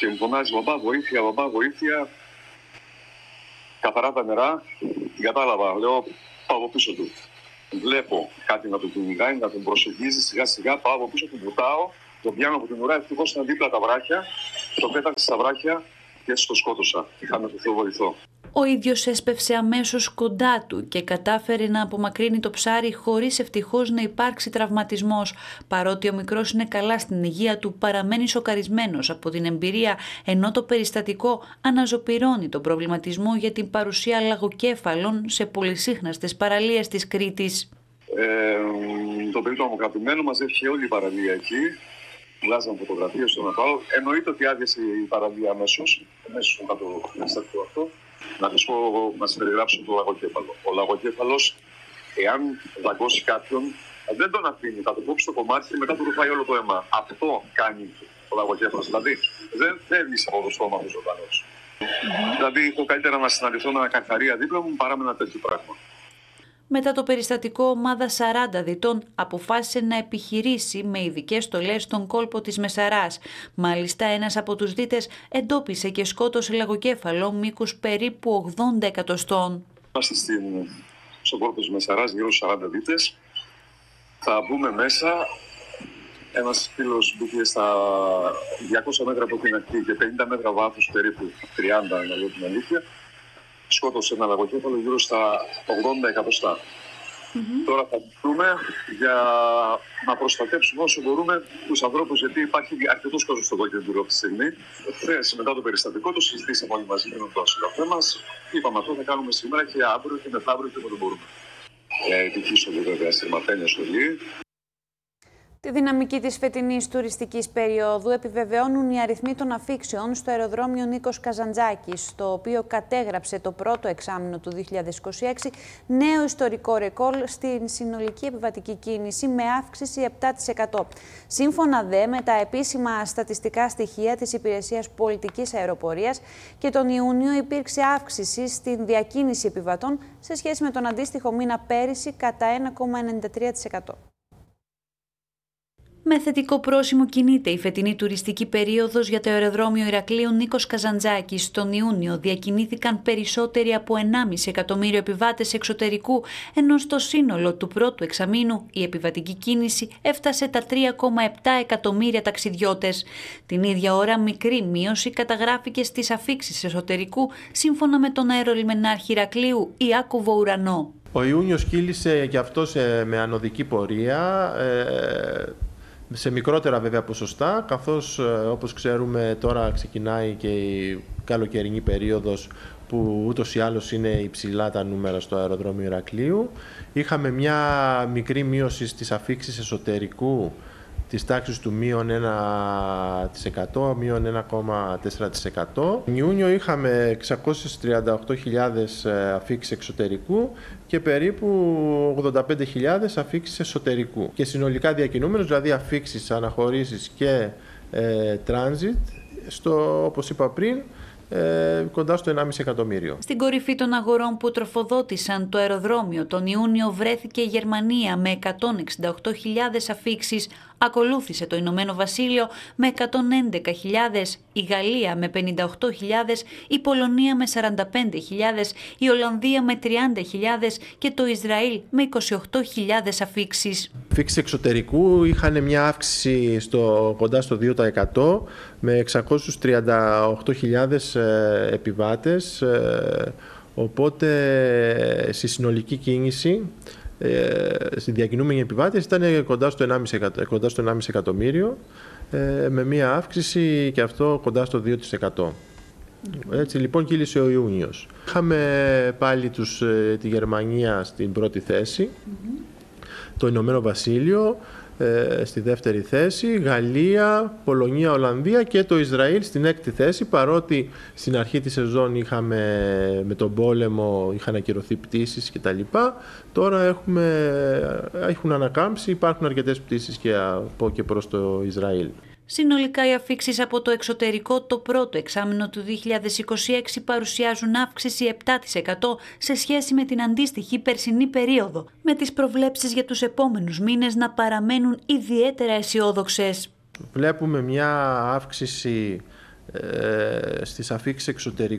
Και μου φωνάζει μπαμπά, βοήθεια, μπαμπά, βοήθεια. Καθαρά τα νερά, την κατάλαβα. Λέω, πάω από πίσω του. Βλέπω κάτι να τον κυνηγάει, να τον προσεγγίζει σιγά σιγά. Πάω από πίσω, τον βουτάω, τον πιάνω από την ουρά. Ευτυχώς ήταν δίπλα τα βράχια. Το πέταξε στα βράχια και έτσι το σκότωσα. Είχαμε το Θεό βοηθό. Ο ίδιος έσπευσε αμέσως κοντά του και κατάφερε να απομακρύνει το ψάρι χωρίς ευτυχώς να υπάρξει τραυματισμός. Παρότι ο μικρός είναι καλά στην υγεία του, παραμένει σοκαρισμένος από την εμπειρία, ενώ το περιστατικό αναζωπυρώνει τον προβληματισμό για την παρουσία λαγοκέφαλων σε πολυσύχναστες παραλίες της Κρήτης. Το παιδί του αμοκρατημένου μαζεύτηκε όλη η παραλία εκεί. Βγάζαμε φωτογραφίες στο Νατάλο. Εννοείται ότι άδειασε η παραλία αμέσως μετά το περιστατικό αυτό. Να σας περιγράψω το λαγοκέφαλο. Ο λαγοκέφαλος, εάν δαγκώσει κάποιον, δεν τον αφήνει, θα τον κόψει το κομμάτι και μετά του ρουφάει όλο το αίμα. Αυτό κάνει ο λαγοκέφαλος. Δηλαδή, δεν φεύγει από το στόμα του ζωντανός. Δηλαδή, το καλύτερα να συναντηθώ με ένα καρχαρία δίπλα μου παρά με ένα τέτοιο πράγμα. Μετά το περιστατικό, ομάδα 40 διτών αποφάσισε να επιχειρήσει με ειδικές στολές στον κόλπο της Μεσαράς. Μάλιστα, ένας από τους δίτες εντόπισε και σκότωσε λαγοκέφαλο μήκους περίπου 80 εκατοστών. Είμαστε στον κόλπο της Μεσαράς, γύρω στους 40 δίτες. Θα μπούμε μέσα. Ένας φίλος μπήκε στα 200 μέτρα από την ακτή και 50 μέτρα βάθους, περίπου 30 να λέω την αλήθεια. Σκότωσε ένα λαγοκέφαλο γύρω στα 80 εκατοστά. Τώρα θα μπούμε για να προστατεύσουμε όσο μπορούμε τους ανθρώπους, γιατί υπάρχει αρκετός κόσμος στο Κόκκινο αυτή τη στιγμή. Χθες, μετά το περιστατικό, το συζητήσαμε όλοι μαζί με το συντροφέ μας. Είπαμε αυτό θα κάνουμε σήμερα και αύριο και μεθαύριο και όποτε μπορούμε. Ειδική σχολή, βέβαια, στη Μαθαίνια σχολή. Τη δυναμική της φετινής τουριστικής περίοδου επιβεβαιώνουν οι αριθμοί των αφήξεων στο αεροδρόμιο Νίκος Καζαντζάκης, το οποίο κατέγραψε το πρώτο εξάμηνο του 2026 νέο ιστορικό ρεκόρ στην συνολική επιβατική κίνηση με αύξηση 7%. Σύμφωνα με τα επίσημα στατιστικά στοιχεία της Υπηρεσίας Πολιτικής Αεροπορίας, και τον Ιούνιο υπήρξε αύξηση στην διακίνηση επιβατών σε σχέση με τον αντίστοιχο μήνα πέρυσι κατά 1,93%. Με θετικό πρόσημο κινείται η φετινή τουριστική περίοδος για το αεροδρόμιο Ηρακλείου Νίκος Καζαντζάκης. Τον Ιούνιο διακινήθηκαν περισσότεροι από 1,5 εκατομμύριο επιβάτες εξωτερικού, ενώ στο σύνολο του πρώτου εξαμήνου η επιβατική κίνηση έφτασε τα 3,7 εκατομμύρια ταξιδιώτες. Την ίδια ώρα μικρή μείωση καταγράφηκε στις αφήξεις εσωτερικού, σύμφωνα με τον αερολιμενάρχη Ηρακλείου Ιάκωβο Ουρανό. Ο Ιούνιος κύλησε και αυτός με ανωδική πορεία, σε μικρότερα βέβαια ποσοστά, καθώς όπως ξέρουμε τώρα ξεκινάει και η καλοκαιρινή περίοδος που ούτως ή άλλως είναι υψηλά τα νούμερα στο αεροδρόμιο Ηρακλείου. Είχαμε μια μικρή μείωση στις αφήξεις εσωτερικού της τάξης του μείον 1%, μείον 1,4%. Τον Ιούνιο είχαμε 638.000 αφήξεις εξωτερικού και περίπου 85.000 αφήξεις εσωτερικού. Και συνολικά διακινούμενους, δηλαδή αφήξεις, αναχωρήσεις και transit, όπως είπα πριν, κοντά στο 1,5 εκατομμύριο. Στην κορυφή των αγορών που τροφοδότησαν το αεροδρόμιο τον Ιούνιο βρέθηκε η Γερμανία με 168.000 αφήξεις, ακολούθησε το Ηνωμένο Βασίλειο με 111.000, η Γαλλία με 58.000, η Πολωνία με 45.000, η Ολλανδία με 30.000 και το Ισραήλ με 28.000 αφήξεις. Αφήξεις εξωτερικού είχαν μια αύξηση κοντά στο 2% με 638.000 επιβάτες, οπότε στη συνολική κίνηση, στη διακινούμενη επιβάτες ήταν κοντά στο 1,5 εκατομμύριο, με μία αύξηση και αυτό κοντά στο 2%. Έτσι λοιπόν κύλησε ο Ιούνιος. Είχαμε πάλι τη Γερμανία στην πρώτη θέση, το Ηνωμένο Βασίλειο στη δεύτερη θέση, Γαλλία, Πολωνία, Ολλανδία και το Ισραήλ στην έκτη θέση, παρότι στην αρχή της σεζόν με τον πόλεμο είχαν ακυρωθεί πτήσεις κτλ. Τώρα έχουν ανακάμψει, υπάρχουν αρκετές πτήσεις και από και προς το Ισραήλ. Συνολικά οι αφήξεις από το εξωτερικό το πρώτο εξάμηνο του 2026 παρουσιάζουν αύξηση 7% σε σχέση με την αντίστοιχη περσινή περίοδο, με τις προβλέψεις για τους επόμενους μήνες να παραμένουν ιδιαίτερα αισιόδοξες. Βλέπουμε μια αύξηση στις αφίξεις εξωτερικών